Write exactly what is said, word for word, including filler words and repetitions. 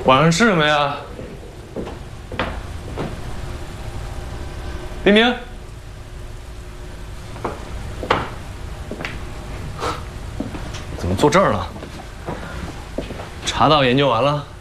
晚上吃什么呀？丁丁，怎么坐这儿了？茶道研究完了？